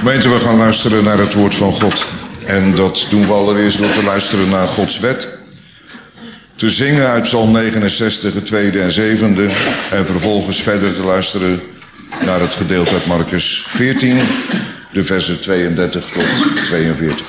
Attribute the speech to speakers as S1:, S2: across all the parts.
S1: Gemeente, we gaan luisteren naar het woord van God. En dat doen we allereerst door te luisteren naar Gods wet. Te zingen uit Psalm 69, het tweede en zevende. En vervolgens verder te luisteren naar het gedeelte uit Marcus 14, de versen 32 tot 42.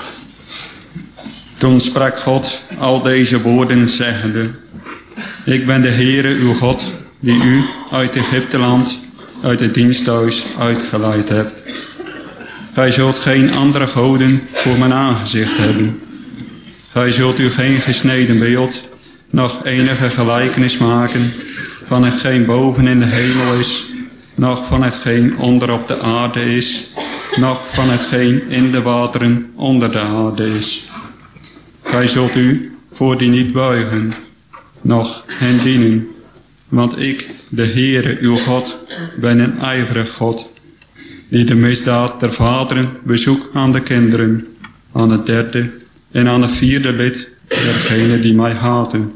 S2: Toen sprak God al deze woorden zeggende: Ik ben de Heere uw God, die u uit Egypteland, uit het diensthuis uitgeleid hebt. Gij zult geen andere goden voor mijn aangezicht hebben. Gij zult u geen gesneden beeld, noch enige gelijkenis maken van hetgeen boven in de hemel is, noch van hetgeen onder op de aarde is, noch van hetgeen in de wateren onder de aarde is. Gij zult u voor die niet buigen, noch hen dienen, want ik, de Heere uw God, ben een ijverig God, die de misdaad der vaderen bezoekt aan de kinderen, aan het derde en aan het vierde lid dergenen die mij haten.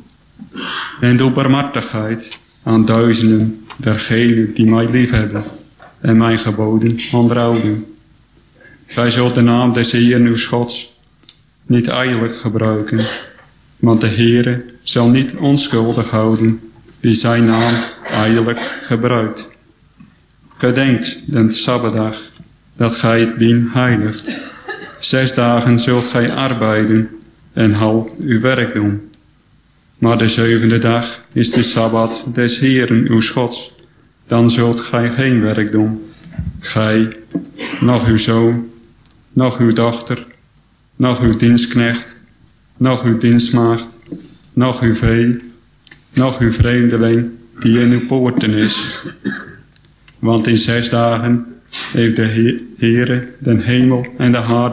S2: En doe barmhartigheid aan duizenden dergenen die mij liefhebben en mijn geboden onderhouden. Gij zult de naam des Heeren uw Gods niet ijdelijk gebruiken, want de Heere zal niet onschuldig houden die zijn naam ijdelijk gebruikt. Gedenkt den Sabbatdag, dat gij het dien heiligt. 6 dagen zult gij arbeiden en half uw werk doen. Maar de 7e dag is de Sabbat des Heeren uw Gods. Dan zult gij geen werk doen. Gij, noch uw zoon, noch uw dochter, noch uw dienstknecht, noch uw dienstmaagd, noch uw vee, noch uw vreemdeling die in uw poorten is. Want in 6 dagen heeft de Heere den hemel en de aarde